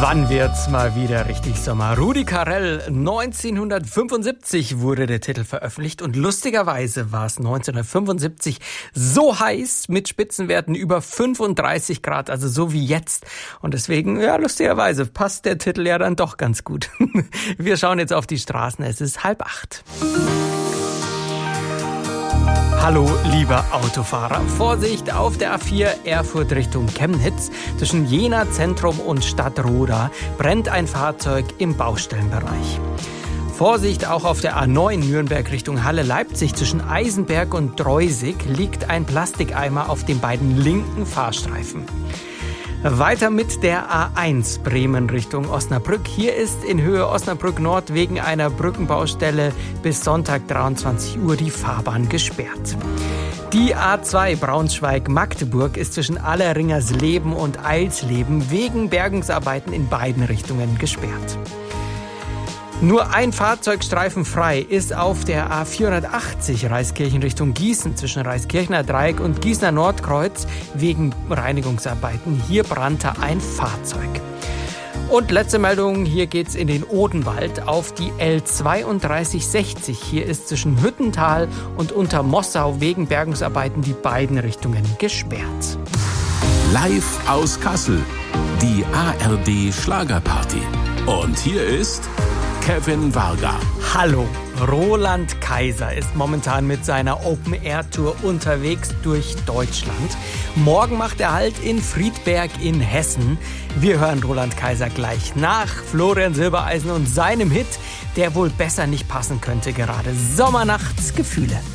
Wann wird's mal wieder richtig Sommer? Rudi Carrell, 1975 wurde der Titel veröffentlicht und lustigerweise war es 1975 so heiß mit Spitzenwerten über 35 Grad, also so wie jetzt. Und deswegen, ja, lustigerweise passt der Titel ja dann doch ganz gut. Wir schauen jetzt auf die Straßen, es ist 7:30. Hallo, lieber Autofahrer. Vorsicht auf der A4 Erfurt Richtung Chemnitz. Zwischen Jena Zentrum und Stadtroda brennt ein Fahrzeug im Baustellenbereich. Vorsicht auch auf der A9 Nürnberg Richtung Halle-Leipzig. Zwischen Eisenberg und Dreusig liegt ein Plastikeimer auf den beiden linken Fahrstreifen. Weiter mit der A1 Bremen Richtung Osnabrück. Hier ist in Höhe Osnabrück Nord wegen einer Brückenbaustelle bis Sonntag 23 Uhr die Fahrbahn gesperrt. Die A2 Braunschweig-Magdeburg ist zwischen Alleringersleben und Eilsleben wegen Bergungsarbeiten in beiden Richtungen gesperrt. Nur ein Fahrzeugstreifen frei ist auf der A480 Reiskirchen Richtung Gießen zwischen Reiskirchener Dreieck und Gießener Nordkreuz wegen Reinigungsarbeiten. Hier brannte ein Fahrzeug. Und letzte Meldung, hier geht's in den Odenwald auf die L3260. Hier ist zwischen Hüttental und Untermossau wegen Bergungsarbeiten die beiden Richtungen gesperrt. Live aus Kassel, die ARD Schlagerparty. Und hier ist Kevin Varga. Hallo, Roland Kaiser ist momentan mit seiner Open-Air-Tour unterwegs durch Deutschland. Morgen macht er Halt in Friedberg in Hessen. Wir hören Roland Kaiser gleich nach Florian Silbereisen und seinem Hit, der wohl besser nicht passen könnte gerade. Sommernachtsgefühle.